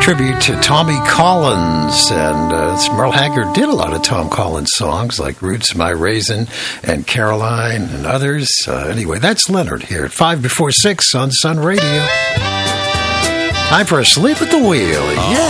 tribute to Tommy Collins, and Merle Haggard did a lot of Tom Collins songs like Roots of My Raisin and Caroline and others. Anyway, that's Leonard here at 5 before 6 on Sun Radio. Time for a sleep at the wheel. Yeah.